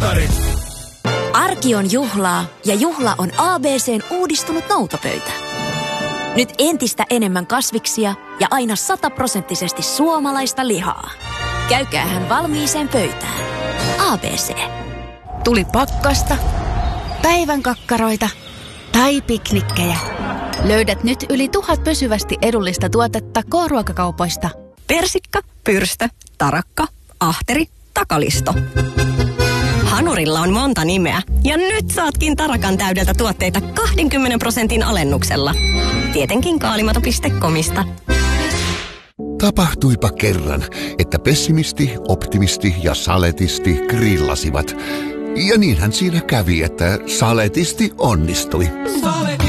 Puntarit! Arki on juhlaa ja juhla on ABC:n uudistunut noutopöytä. Nyt entistä enemmän kasviksia ja aina 100% suomalaista lihaa. Käykäähän valmiiseen pöytään. ABC. Tuli pakkasta, päivän kakkaroita tai piknikkejä. Löydät nyt yli 1000 pysyvästi edullista tuotetta K-ruokakaupoista. Persikka, pyrstö, tarakka, ahteri, takalisto. Hanurilla on monta nimeä ja nyt saatkin tarakan täydeltä tuotteita 20% alennuksella. Tietenkin kaalimato.comista. Tapahtuipa kerran, että pessimisti, optimisti ja saletisti grillasivat. Ja niinhän siinä kävi, että saletisti onnistui.